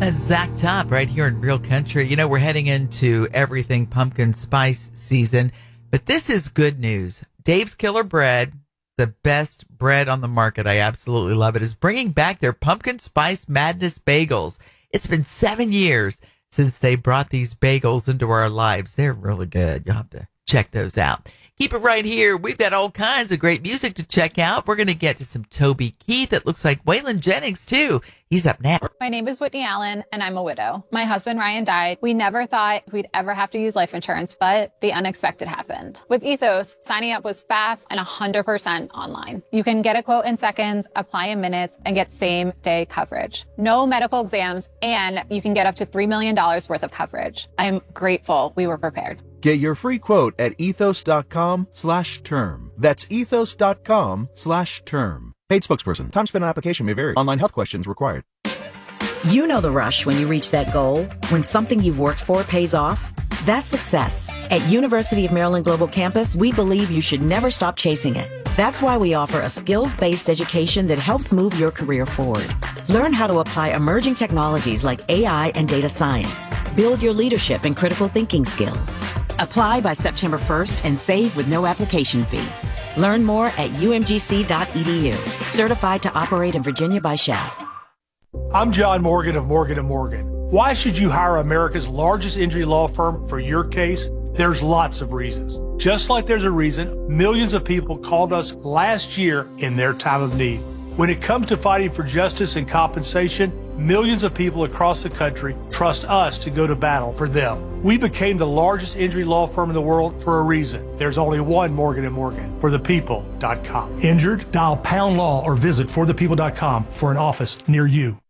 That's Zach Top right here in Real Country. You know, we're heading into everything pumpkin spice season, but this is good news. Dave's Killer Bread, the best bread on the market, I absolutely love it, is bringing back their pumpkin spice madness bagels. It's been 7 years since they brought these bagels into our lives. They're really good. You'll have to check those out. Keep it right here. We've got all kinds of great music to check out. We're going to get to some Toby Keith. It looks like Waylon Jennings, too. He's up next. My name is Whitney Allen, and I'm a widow. My husband, Ryan, died. We never thought we'd ever have to use life insurance, but the unexpected happened. With Ethos, signing up was fast and 100% online. You can get a quote in seconds, apply in minutes, and get same-day coverage. No medical exams, and you can get up to $3 million worth of coverage. I'm grateful we were prepared. Get your free quote at ethos.com/term. That's ethos.com/term. Paid spokesperson. Time spent on application may vary. Online health questions required. You know the rush when you reach that goal, when something you've worked for pays off. That's success. At University of Maryland Global Campus, we believe you should never stop chasing it. That's why we offer a skills-based education that helps move your career forward. Learn how to apply emerging technologies like AI and data science. Build your leadership and critical thinking skills. Apply by September 1st and save with no application fee. Learn more at umgc.edu. Certified to operate in Virginia by Shaft. I'm John Morgan of Morgan & Morgan. Why should you hire America's largest injury law firm for your case? There's lots of reasons. Just like there's a reason millions of people called us last year in their time of need. When it comes to fighting for justice and compensation, millions of people across the country trust us to go to battle for them. We became the largest injury law firm in the world for a reason. There's only one Morgan & Morgan, forthepeople.com. Injured? Dial #law or visit forthepeople.com for an office near you.